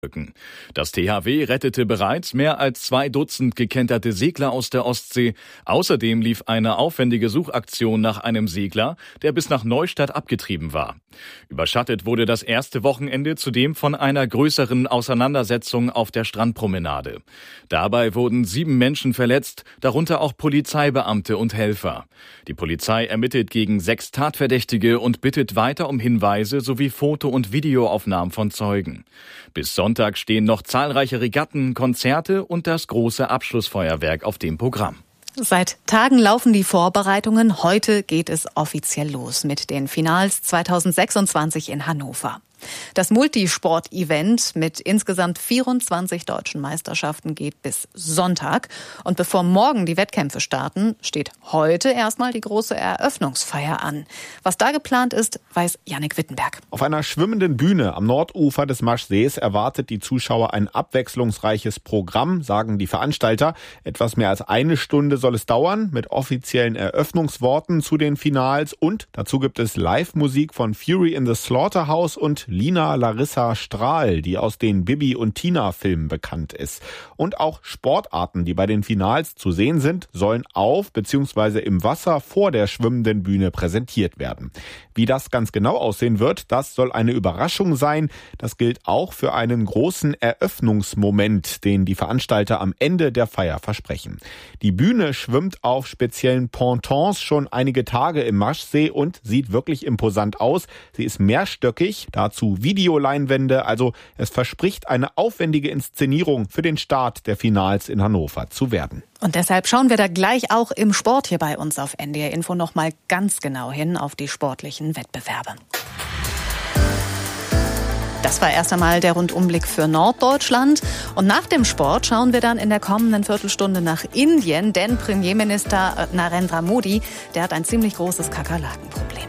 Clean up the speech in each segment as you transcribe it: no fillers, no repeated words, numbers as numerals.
Das THW rettete bereits mehr als 2 Dutzend gekenterte Segler aus der Ostsee. Außerdem lief eine aufwendige Suchaktion nach einem Segler, der bis nach Neustadt abgetrieben war. Überschattet wurde das erste Wochenende zudem von einer größeren Auseinandersetzung auf der Strandpromenade. Dabei wurden 7 Menschen verletzt, darunter auch Polizeibeamte und Helfer. Die Polizei ermittelt gegen 6 Tatverdächtige und bittet weiter um Hinweise sowie Foto- und Videoaufnahmen von Zeugen. Bis Sonntag stehen noch zahlreiche Regatten, Konzerte und das große Abschlussfeuerwerk auf dem Programm. Seit Tagen laufen die Vorbereitungen. Heute geht es offiziell los mit den Finals 2026 in Hannover. Das Multisport-Event mit insgesamt 24 deutschen Meisterschaften geht bis Sonntag. Und bevor morgen die Wettkämpfe starten, steht heute erstmal die große Eröffnungsfeier an. Was da geplant ist, weiß Jannik Wittenberg. Auf einer schwimmenden Bühne am Nordufer des Maschsees erwartet die Zuschauer ein abwechslungsreiches Programm, sagen die Veranstalter. Etwas mehr als 1 Stunde soll es dauern, mit offiziellen Eröffnungsworten zu den Finals. Und dazu gibt es Live-Musik von Fury in the Slaughterhouse und Lina Larissa Strahl, die aus den Bibi und Tina Filmen bekannt ist. Und auch Sportarten, die bei den Finals zu sehen sind, sollen auf bzw. im Wasser vor der schwimmenden Bühne präsentiert werden. Wie das ganz genau aussehen wird, das soll eine Überraschung sein. Das gilt auch für einen großen Eröffnungsmoment, den die Veranstalter am Ende der Feier versprechen. Die Bühne schwimmt auf speziellen Pontons schon einige Tage im Maschsee und sieht wirklich imposant aus. Sie ist mehrstöckig, dazu Videoleinwände, also es verspricht eine aufwendige Inszenierung für den Start der Finals in Hannover zu werden. Und deshalb schauen wir da gleich auch im Sport hier bei uns auf NDR Info nochmal ganz genau hin auf die sportlichen Wettbewerbe. Das war erst einmal der Rundumblick für Norddeutschland. Und nach dem Sport schauen wir dann in der kommenden Viertelstunde nach Indien, denn Premierminister Narendra Modi, der hat ein ziemlich großes Kakerlakenproblem.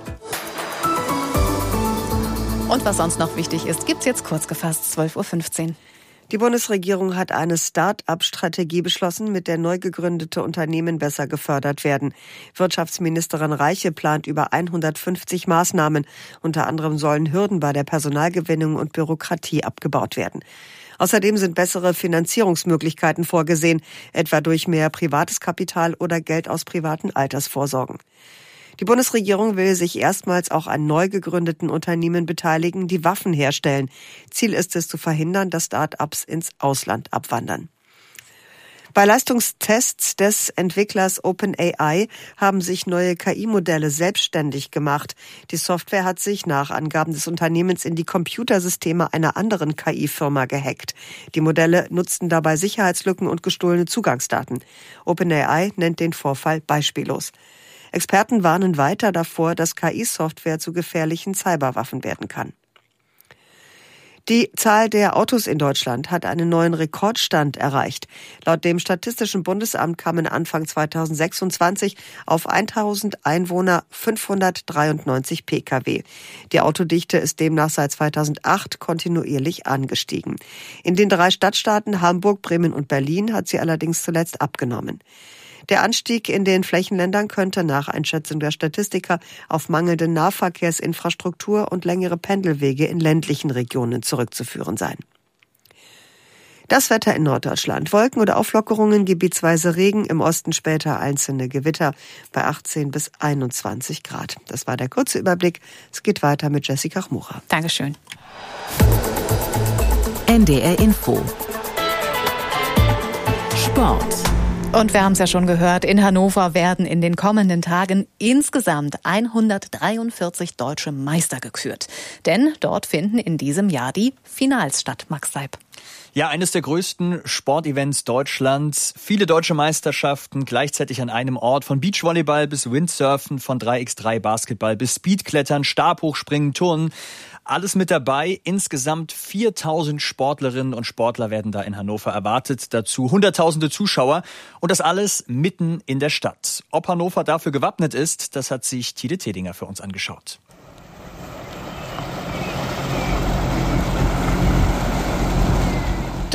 Und was sonst noch wichtig ist, gibt's jetzt kurz gefasst, 12:15 Uhr. Die Bundesregierung hat eine Start-up-Strategie beschlossen, mit der neu gegründete Unternehmen besser gefördert werden. Wirtschaftsministerin Reiche plant über 150 Maßnahmen. Unter anderem sollen Hürden bei der Personalgewinnung und Bürokratie abgebaut werden. Außerdem sind bessere Finanzierungsmöglichkeiten vorgesehen, etwa durch mehr privates Kapital oder Geld aus privaten Altersvorsorgen. Die Bundesregierung will sich erstmals auch an neu gegründeten Unternehmen beteiligen, die Waffen herstellen. Ziel ist es, zu verhindern, dass Start-ups ins Ausland abwandern. Bei Leistungstests des Entwicklers OpenAI haben sich neue KI-Modelle selbstständig gemacht. Die Software hat sich nach Angaben des Unternehmens in die Computersysteme einer anderen KI-Firma gehackt. Die Modelle nutzten dabei Sicherheitslücken und gestohlene Zugangsdaten. OpenAI nennt den Vorfall beispiellos. Experten warnen weiter davor, dass KI-Software zu gefährlichen Cyberwaffen werden kann. Die Zahl der Autos in Deutschland hat einen neuen Rekordstand erreicht. Laut dem Statistischen Bundesamt kamen Anfang 2026 auf 1000 Einwohner 593 Pkw. Die Autodichte ist demnach seit 2008 kontinuierlich angestiegen. In den 3 Stadtstaaten Hamburg, Bremen und Berlin hat sie allerdings zuletzt abgenommen. Der Anstieg in den Flächenländern könnte nach Einschätzung der Statistiker auf mangelnde Nahverkehrsinfrastruktur und längere Pendelwege in ländlichen Regionen zurückzuführen sein. Das Wetter in Norddeutschland. Wolken oder Auflockerungen, gebietsweise Regen, im Osten später einzelne Gewitter bei 18 bis 21 Grad. Das war der kurze Überblick. Es geht weiter mit Jessica Chmura. Dankeschön. NDR Info. Sport. Und wir haben es ja schon gehört, in Hannover werden in den kommenden Tagen insgesamt 143 deutsche Meister gekürt. Denn dort finden in diesem Jahr die Finals statt, Max Seib. Ja, eines der größten Sportevents Deutschlands. Viele deutsche Meisterschaften gleichzeitig an einem Ort. Von Beachvolleyball bis Windsurfen, von 3x3 Basketball bis Speedklettern, Stabhochspringen, Turnen. Alles mit dabei. Insgesamt 4000 Sportlerinnen und Sportler werden da in Hannover erwartet. Dazu hunderttausende Zuschauer. Und das alles mitten in der Stadt. Ob Hannover dafür gewappnet ist, das hat sich Tide Tedinger für uns angeschaut.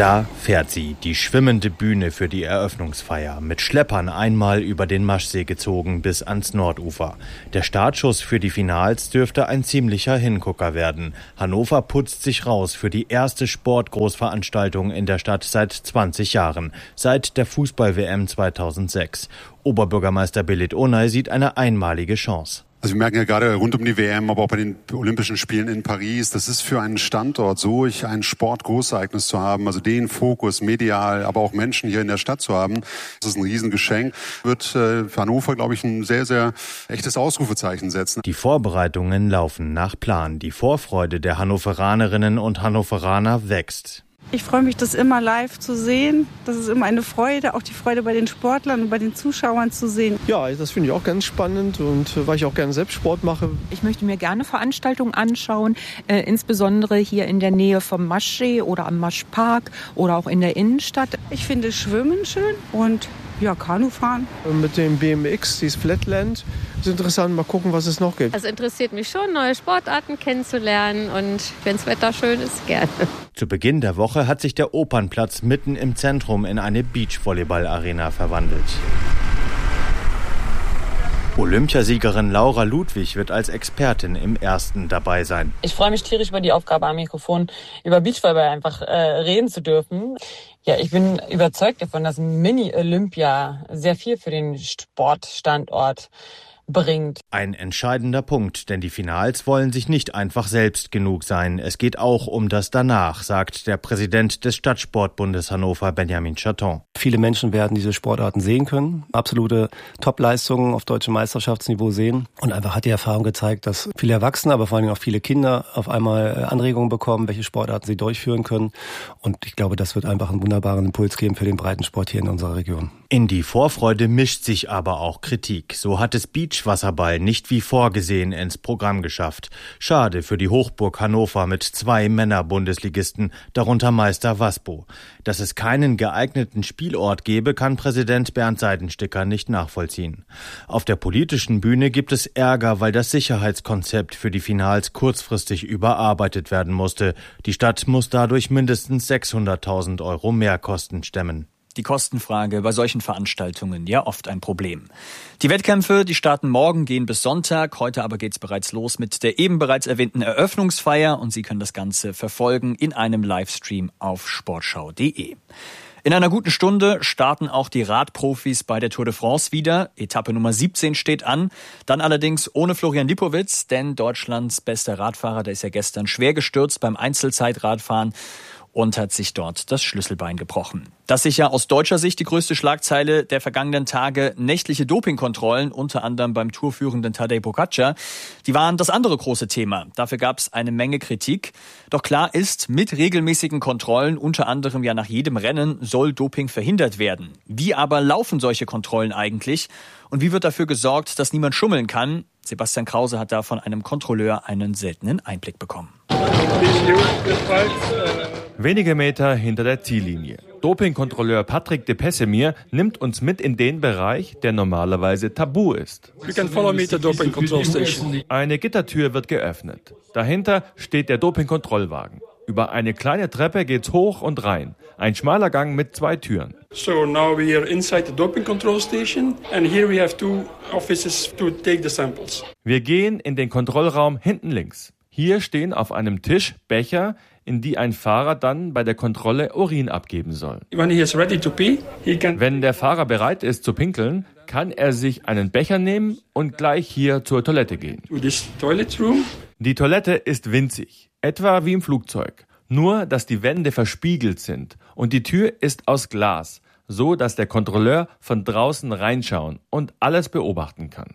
Da fährt sie, die schwimmende Bühne für die Eröffnungsfeier, mit Schleppern einmal über den Maschsee gezogen bis ans Nordufer. Der Startschuss für die Finals dürfte ein ziemlicher Hingucker werden. Hannover putzt sich raus für die erste Sportgroßveranstaltung in der Stadt seit 20 Jahren, seit der Fußball-WM 2006. Oberbürgermeister Belit Onay sieht eine einmalige Chance. Also wir merken ja gerade rund um die WM, aber auch bei den Olympischen Spielen in Paris, das ist für einen Standort so, ein Sportgroßereignis zu haben, also den Fokus medial, aber auch Menschen hier in der Stadt zu haben, das ist ein Riesengeschenk. Wird für Hannover, glaube ich, ein sehr, sehr echtes Ausrufezeichen setzen. Die Vorbereitungen laufen nach Plan. Die Vorfreude der Hannoveranerinnen und Hannoveraner wächst. Ich freue mich, das immer live zu sehen. Das ist immer eine Freude, auch die Freude bei den Sportlern und bei den Zuschauern zu sehen. Ja, das finde ich auch ganz spannend und weil ich auch gerne selbst Sport mache. Ich möchte mir gerne Veranstaltungen anschauen, insbesondere hier in der Nähe vom Maschsee oder am Maschpark oder auch in der Innenstadt. Ich finde Schwimmen schön und Kanufahren. Mit dem BMX, dieses Flatland, ist interessant. Mal gucken, was es noch gibt. Also interessiert mich schon, neue Sportarten kennenzulernen und wenn das Wetter schön ist, gerne. Zu Beginn der Woche hat sich der Opernplatz mitten im Zentrum in eine Beachvolleyball-Arena verwandelt. Olympiasiegerin Laura Ludwig wird als Expertin im ersten dabei sein. Ich freue mich tierisch über die Aufgabe am Mikrofon, über Beachvolleyball einfach reden zu dürfen. Ja, ich bin überzeugt davon, dass Mini-Olympia sehr viel für den Sportstandort bringt. Ein entscheidender Punkt, denn die Finals wollen sich nicht einfach selbst genug sein. Es geht auch um das Danach, sagt der Präsident des Stadtsportbundes Hannover, Benjamin Chaton. Viele Menschen werden diese Sportarten sehen können, absolute Top-Leistungen auf deutschem Meisterschaftsniveau sehen. Und einfach hat die Erfahrung gezeigt, dass viele Erwachsene, aber vor allem auch viele Kinder auf einmal Anregungen bekommen, welche Sportarten sie durchführen können. Und ich glaube, das wird einfach einen wunderbaren Impuls geben für den Breitensport hier in unserer Region. In die Vorfreude mischt sich aber auch Kritik. So hat es Beachwasserball nicht wie vorgesehen ins Programm geschafft. Schade für die Hochburg Hannover mit 2 Männer-Bundesligisten, darunter Meister Waspo. Dass es keinen geeigneten Spielort gebe, kann Präsident Bernd Seidensticker nicht nachvollziehen. Auf der politischen Bühne gibt es Ärger, weil das Sicherheitskonzept für die Finals kurzfristig überarbeitet werden musste. Die Stadt muss dadurch mindestens 600.000 € Mehrkosten stemmen. Die Kostenfrage bei solchen Veranstaltungen ja oft ein Problem. Die Wettkämpfe, die starten morgen, gehen bis Sonntag. Heute aber geht's bereits los mit der eben bereits erwähnten Eröffnungsfeier und Sie können das Ganze verfolgen in einem Livestream auf sportschau.de. In einer guten Stunde starten auch die Radprofis bei der Tour de France wieder. Etappe Nummer 17 steht an. Dann allerdings ohne Florian Lipowitz, denn Deutschlands bester Radfahrer, der ist ja gestern schwer gestürzt beim Einzelzeitradfahren und hat sich dort das Schlüsselbein gebrochen. Das sicher aus deutscher Sicht die größte Schlagzeile der vergangenen Tage: nächtliche Dopingkontrollen, unter anderem beim Tourführenden Tadej Pogačar. Die waren das andere große Thema. Dafür gab es eine Menge Kritik. Doch klar ist, mit regelmäßigen Kontrollen, unter anderem ja nach jedem Rennen, soll Doping verhindert werden. Wie aber laufen solche Kontrollen eigentlich? Und wie wird dafür gesorgt, dass niemand schummeln kann? Sebastian Krause hat da von einem Kontrolleur einen seltenen Einblick bekommen. Wenige Meter hinter der Ziellinie. Dopingkontrolleur Patrick de Pessemir nimmt uns mit in den Bereich, der normalerweise tabu ist. Eine Gittertür wird geöffnet. Dahinter steht der Dopingkontrollwagen. Über eine kleine Treppe geht's hoch und rein. Ein schmaler Gang mit 2 Türen. So now we are inside the doping control station and here we have 2 offices to take the samples. Wir gehen in den Kontrollraum hinten links. Hier stehen auf einem Tisch Becher, in die ein Fahrer dann bei der Kontrolle Urin abgeben soll. Wenn der Fahrer bereit ist zu pinkeln, kann er sich einen Becher nehmen und gleich hier zur Toilette gehen. Die Toilette ist winzig, etwa wie im Flugzeug. Nur, dass die Wände verspiegelt sind und die Tür ist aus Glas, so dass der Kontrolleur von draußen reinschauen und alles beobachten kann.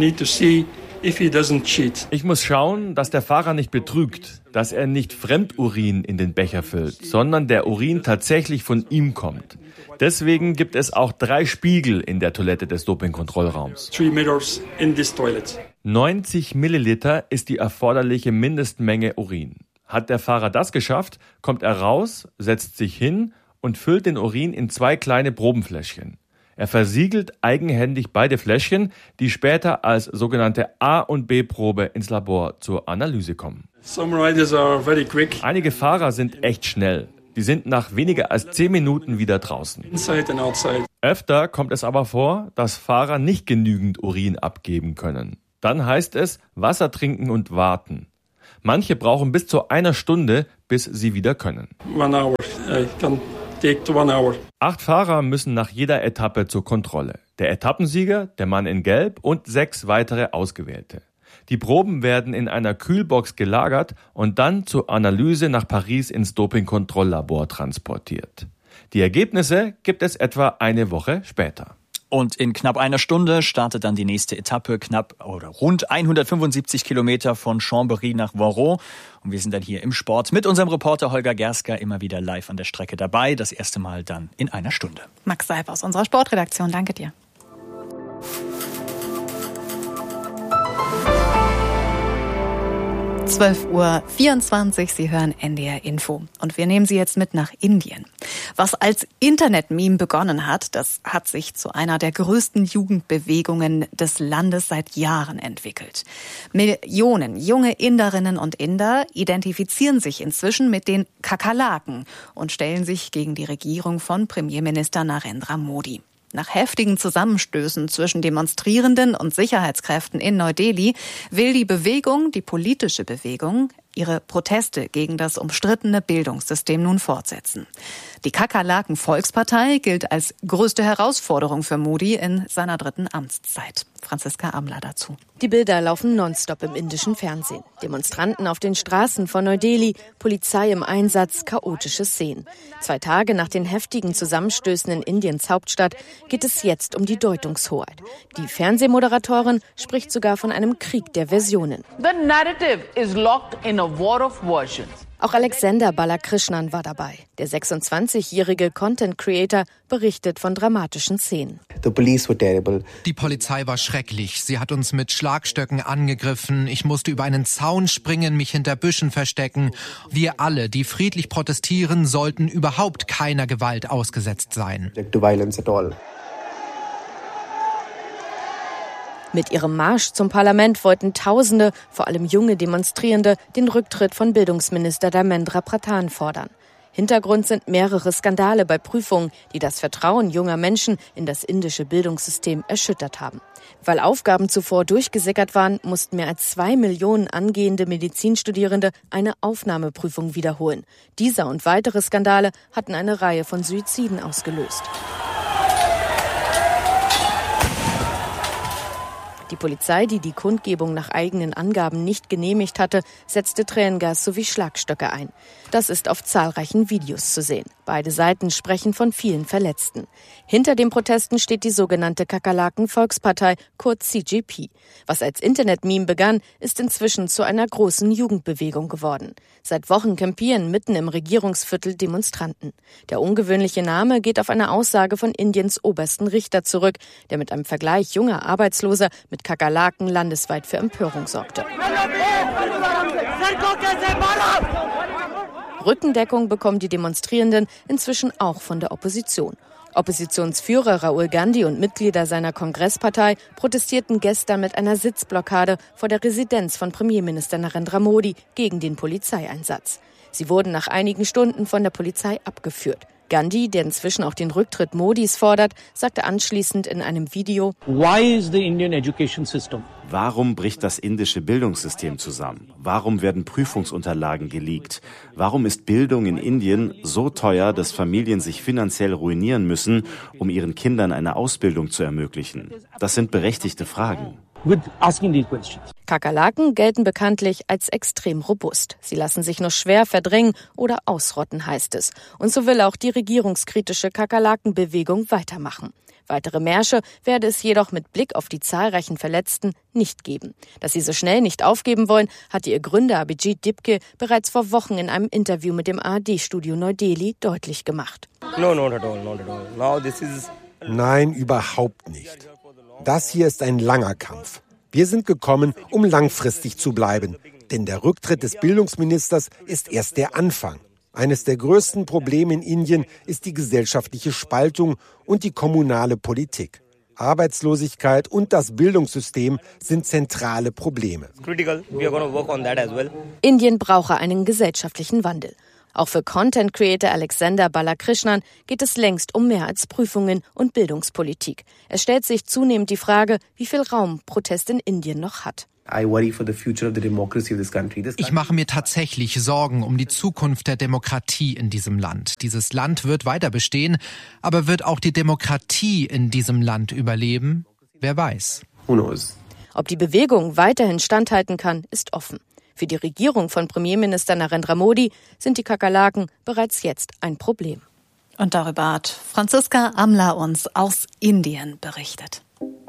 Ich muss schauen, dass der Fahrer nicht betrügt, dass er nicht Fremdurin in den Becher füllt, sondern der Urin tatsächlich von ihm kommt. Deswegen gibt es auch 3 Spiegel in der Toilette des Dopingkontrollraums. 90 Milliliter ist die erforderliche Mindestmenge Urin. Hat der Fahrer das geschafft, kommt er raus, setzt sich hin und füllt den Urin in 2 kleine Probenfläschchen. Er versiegelt eigenhändig beide Fläschchen, die später als sogenannte A- und B-Probe ins Labor zur Analyse kommen. Einige Fahrer sind echt schnell. Die sind nach weniger als 10 Minuten wieder draußen. Öfter kommt es aber vor, dass Fahrer nicht genügend Urin abgeben können. Dann heißt es Wasser trinken und warten. Manche brauchen bis zu 1 Stunde, bis sie wieder können. 1 hour. I can take to 1 hour. 8 Fahrer müssen nach jeder Etappe zur Kontrolle. Der Etappensieger, der Mann in Gelb und 6 weitere Ausgewählte. Die Proben werden in einer Kühlbox gelagert und dann zur Analyse nach Paris ins Dopingkontrolllabor transportiert. Die Ergebnisse gibt es etwa eine Woche später. Und in knapp 1 Stunde startet dann die nächste Etappe, rund 175 Kilometer von Chambéry nach Voiron. Und wir sind dann hier im Sport mit unserem Reporter Holger Gersker immer wieder live an der Strecke dabei. Das erste Mal dann in 1 Stunde. Max Seib aus unserer Sportredaktion, danke dir. 12:24 Uhr, Sie hören NDR Info. Und wir nehmen Sie jetzt mit nach Indien. Was als Internet-Meme begonnen hat, das hat sich zu einer der größten Jugendbewegungen des Landes seit Jahren entwickelt. Millionen junge Inderinnen und Inder identifizieren sich inzwischen mit den Kakerlaken und stellen sich gegen die Regierung von Premierminister Narendra Modi. Nach heftigen Zusammenstößen zwischen Demonstrierenden und Sicherheitskräften in Neu-Delhi will die politische Bewegung, ihre Proteste gegen das umstrittene Bildungssystem nun fortsetzen. Die Kakerlaken-Volkspartei gilt als größte Herausforderung für Modi in seiner 3. Amtszeit. Franziska Amler dazu. Die Bilder laufen nonstop im indischen Fernsehen. Demonstranten auf den Straßen von Neu-Delhi, Polizei im Einsatz, chaotische Szenen. 2 Tage nach den heftigen Zusammenstößen in Indiens Hauptstadt geht es jetzt um die Deutungshoheit. Die Fernsehmoderatorin spricht sogar von einem Krieg der Versionen. The narrative is locked in a war of versions. Auch Alexander Balakrishnan war dabei. Der 26-jährige Content-Creator berichtet von dramatischen Szenen. Die Polizei war schrecklich. Sie hat uns mit Schlagstöcken angegriffen. Ich musste über einen Zaun springen, mich hinter Büschen verstecken. Wir alle, die friedlich protestieren, sollten überhaupt keiner Gewalt ausgesetzt sein. Mit ihrem Marsch zum Parlament wollten Tausende, vor allem junge Demonstrierende, den Rücktritt von Bildungsminister Dharmendra Pradhan fordern. Hintergrund sind mehrere Skandale bei Prüfungen, die das Vertrauen junger Menschen in das indische Bildungssystem erschüttert haben. Weil Aufgaben zuvor durchgesickert waren, mussten mehr als 2 Millionen angehende Medizinstudierende eine Aufnahmeprüfung wiederholen. Dieser und weitere Skandale hatten eine Reihe von Suiziden ausgelöst. Die Polizei, die die Kundgebung nach eigenen Angaben nicht genehmigt hatte, setzte Tränengas sowie Schlagstöcke ein. Das ist auf zahlreichen Videos zu sehen. Beide Seiten sprechen von vielen Verletzten. Hinter den Protesten steht die sogenannte Kakerlaken-Volkspartei, kurz CJP. Was als Internet-Meme begann, ist inzwischen zu einer großen Jugendbewegung geworden. Seit Wochen campieren mitten im Regierungsviertel Demonstranten. Der ungewöhnliche Name geht auf eine Aussage von Indiens obersten Richter zurück, der mit einem Vergleich junger Arbeitsloser mit Kakerlaken landesweit für Empörung sorgte. Rückendeckung bekommen die Demonstrierenden inzwischen auch von der Opposition. Oppositionsführer Rahul Gandhi und Mitglieder seiner Kongresspartei protestierten gestern mit einer Sitzblockade vor der Residenz von Premierminister Narendra Modi gegen den Polizeieinsatz. Sie wurden nach einigen Stunden von der Polizei abgeführt. Gandhi, der inzwischen auch den Rücktritt Modis fordert, sagte anschließend in einem Video: Warum bricht das indische Bildungssystem zusammen? Warum werden Prüfungsunterlagen geleakt? Warum ist Bildung in Indien so teuer, dass Familien sich finanziell ruinieren müssen, um ihren Kindern eine Ausbildung zu ermöglichen? Das sind berechtigte Fragen. Kakerlaken gelten bekanntlich als extrem robust. Sie lassen sich nur schwer verdrängen oder ausrotten, heißt es. Und so will auch die regierungskritische Kakerlakenbewegung weitermachen. Weitere Märsche werde es jedoch mit Blick auf die zahlreichen Verletzten nicht geben. Dass sie so schnell nicht aufgeben wollen, hatte ihr Gründer Abhijit Dipke bereits vor Wochen in einem Interview mit dem ARD-Studio Neu-Delhi deutlich gemacht. Nein, überhaupt nicht. Das hier ist ein langer Kampf. Wir sind gekommen, um langfristig zu bleiben. Denn der Rücktritt des Bildungsministers ist erst der Anfang. Eines der größten Probleme in Indien ist die gesellschaftliche Spaltung und die kommunale Politik. Arbeitslosigkeit und das Bildungssystem sind zentrale Probleme. Indien brauche einen gesellschaftlichen Wandel. Auch für Content-Creator Alexander Balakrishnan geht es längst um mehr als Prüfungen und Bildungspolitik. Es stellt sich zunehmend die Frage, wie viel Raum Protest in Indien noch hat. Ich mache mir tatsächlich Sorgen um die Zukunft der Demokratie in diesem Land. Dieses Land wird weiter bestehen, aber wird auch die Demokratie in diesem Land überleben? Wer weiß. Ob die Bewegung weiterhin standhalten kann, ist offen. Für die Regierung von Premierminister Narendra Modi sind die Kakerlaken bereits jetzt ein Problem. Und darüber hat Franziska Amla uns aus Indien berichtet.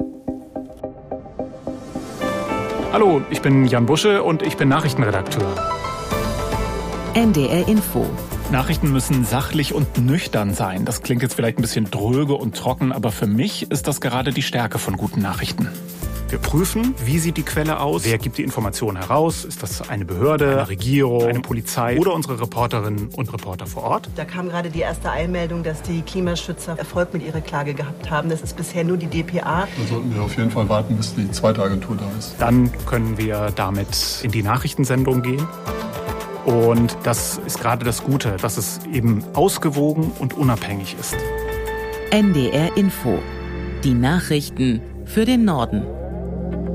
Hallo, ich bin Jan Busche und ich bin Nachrichtenredakteur. NDR Info. Nachrichten müssen sachlich und nüchtern sein. Das klingt jetzt vielleicht ein bisschen dröge und trocken, aber für mich ist das gerade die Stärke von guten Nachrichten. Wir prüfen, wie sieht die Quelle aus, wer gibt die Informationen heraus, ist das eine Behörde, eine Regierung, eine Polizei oder unsere Reporterinnen und Reporter vor Ort. Da kam gerade die erste Einmeldung, dass die Klimaschützer Erfolg mit ihrer Klage gehabt haben. Das ist bisher nur die dpa. Da sollten wir auf jeden Fall warten, bis die zweite Agentur da ist. Dann können wir damit in die Nachrichtensendung gehen. Und das ist gerade das Gute, dass es eben ausgewogen und unabhängig ist. NDR Info. Die Nachrichten für den Norden.